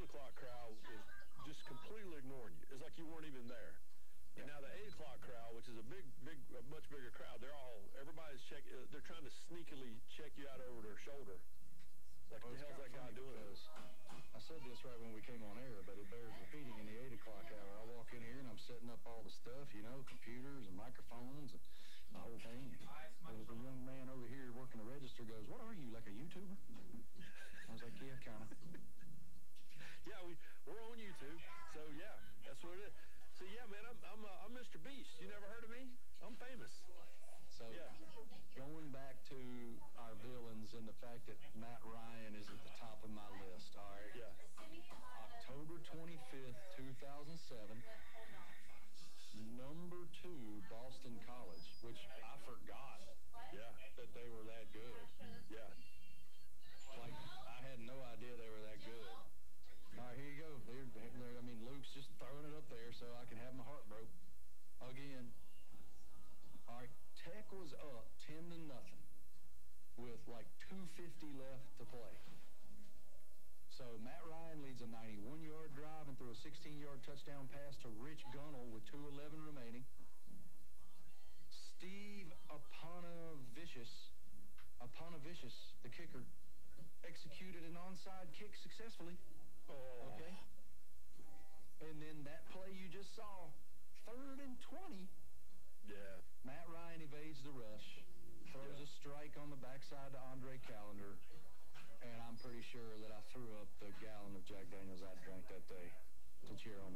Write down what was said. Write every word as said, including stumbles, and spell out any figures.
o'clock crowd was just completely ignoring you. It's like you weren't even there. And now the eight o'clock crowd, which is a big, big, a much bigger crowd, they're all, everybody's check. Uh, they're trying to sneakily check you out over their shoulder. Like, well, what the hell's that guy doing? I said this right when we came on air, but it bears repeating. In the eight o'clock hour, I walk in here and I'm setting up all the stuff, you know, computers and microphones and the whole thing. And the young man over here working the register goes, "What are you, like a YouTuber?" I was like, "Yeah, kind of." Yeah, we we're on YouTube, so yeah, that's what it is. So yeah, man, I'm I'm uh, I'm Mister Beast. You never heard of me? I'm famous. So yeah. Going back to our villains and the fact that Matt Ryan is at the top of my list. All right. Yeah. October twenty-fifth, two thousand seven. Number two, Boston College, which I forgot. Yeah. That they were that good. Yeah. Like I had no idea they were that good. All right, here you go. They're, they're, I mean, Luke's just throwing it up there so I can have my heart broke again. All right, Tech was up ten to nothing with like two fifty left to play. So Matt Ryan leads a ninety-one yard drive and threw a sixteen yard touchdown pass to Rich Gunnell with two eleven remaining. Steve Aponavicius, Aponavicius, the kicker, executed an onside kick successfully. Oh. Okay. And then that play you just saw, third and twenty. Yeah. Matt Ryan evades the rush, throws yeah. a strike on the backside to Andre Callender, and I'm pretty sure that I threw up the gallon of Jack Daniels I drank that day to cheer on